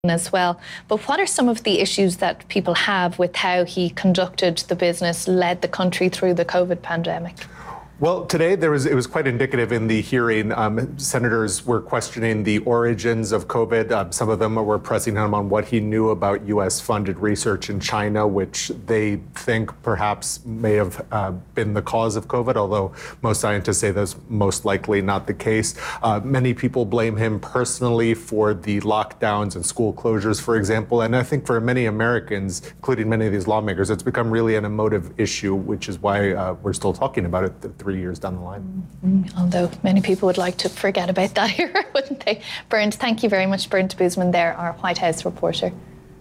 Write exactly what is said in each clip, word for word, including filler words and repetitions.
as well. But what are some of the issues that people have with how he conducted the business, led the country through the COVID pandemic? Well, today there was it was quite indicative in the hearing. Um, senators were questioning the origins of COVID. Um, some of them were pressing him on what he knew about U S funded research in China, which they think perhaps may have uh, been the cause of COVID, although most scientists say that's most likely not the case. Uh, many people blame him personally for the lockdowns and school closures, for example. And I think for many Americans, including many of these lawmakers, it's become really an emotive issue, which is why uh, we're still talking about it three years down the line. Mm-hmm. Although many people would like to forget about that era, wouldn't they? Bernd, thank you very much. Bernd Busemann there, our White House reporter.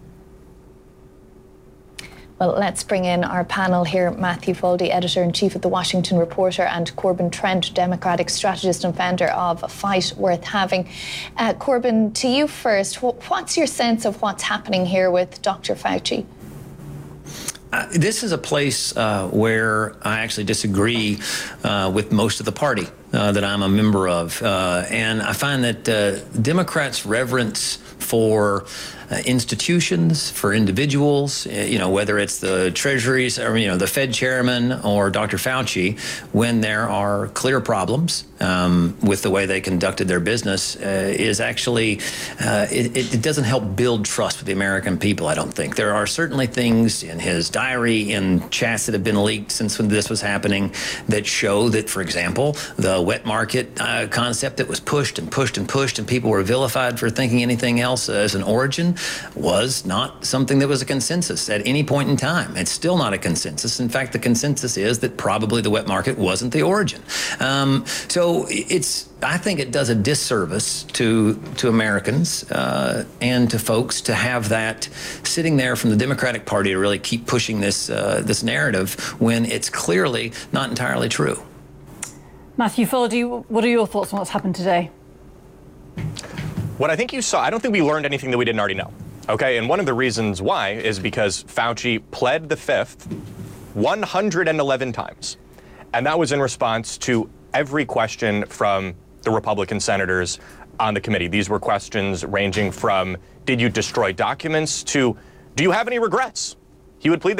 Well, let's bring in our panel here. Matthew Foldy, Editor-in-Chief of The Washington Reporter, and Corbin Trent, Democratic strategist and founder of Fight Worth Having. Uh, Corbin, to you first. What's your sense of what's happening here with Doctor Fauci? Uh, this is a place uh, where I actually disagree uh, with most of the party uh, that I'm a member of. Uh, and I find that uh, Democrats' reverence for uh, institutions, for individuals, uh, you know, whether it's the Treasuries or, you know, the Fed chairman or Doctor Fauci, when there are clear problems um, with the way they conducted their business, uh, is actually, uh, it, it doesn't help build trust with the American people, I don't think. There are certainly things in his diary, in chats that have been leaked since when this was happening, that show that, for example, the wet market uh, concept that was pushed and pushed and pushed and people were vilified for thinking anything else as an origin was not something that was a consensus at any point in time. It's still not a consensus. In fact, the consensus is that probably the wet market wasn't the origin. Um, so it's, I think it does a disservice to to Americans uh, and to folks to have that sitting there from the Democratic Party to really keep pushing this uh, this narrative when it's clearly not entirely true. Matthew Foldy, what are your thoughts on what's happened today? What I think you saw, I don't think we learned anything that we didn't already know. Okay, and one of the reasons why is because Fauci pled the fifth one hundred eleven times, and that was in response to every question from the Republican senators on the committee. These were questions ranging from, did you destroy documents, to, do you have any regrets? He would plead the